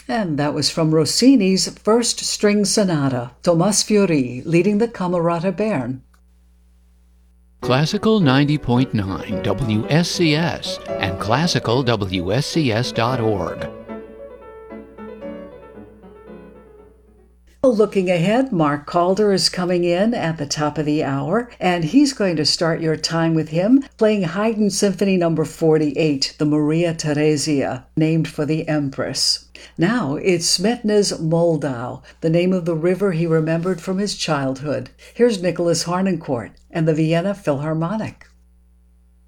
And that was from Rossini's First String Sonata, Tomas Fiori leading the Camerata Bern. Classical 90.9 WSCS and classicalwscs.org. Looking ahead, Mark Calder is coming in at the top of the hour, and he's going to start your time with him playing Haydn Symphony No. 48, the Maria Theresia, named for the Empress. Now it's Smetna's Moldau, the name of the river he remembered from his childhood. Here's Nicholas Harnoncourt and the Vienna Philharmonic.